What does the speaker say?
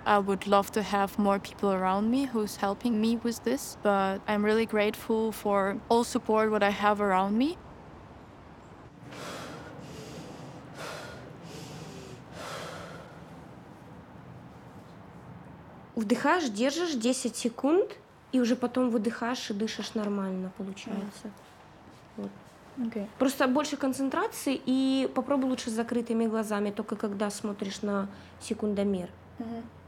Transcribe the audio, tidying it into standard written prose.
I would love to have more people around me who's helping me with this, but I'm really grateful for all support what I have around me. Вдыхаешь, держишь 10 секунд, и уже потом выдыхаешь и дышишь нормально, получается. Вот. Okay. Просто больше концентрации, и попробуй лучше с закрытыми глазами, только когда смотришь на секундомер.